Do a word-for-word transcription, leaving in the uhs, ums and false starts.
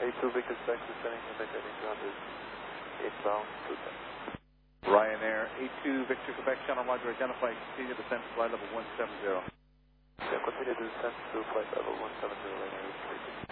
A two Victor Six descending to Quebec heading two hundred, eastbound two ten. Ryanair A two Victor Quebec Channel Roger, identify, continue descent to flight level one seven zero. Yeah, continue to descend to flight level one seven zero, Ryanair.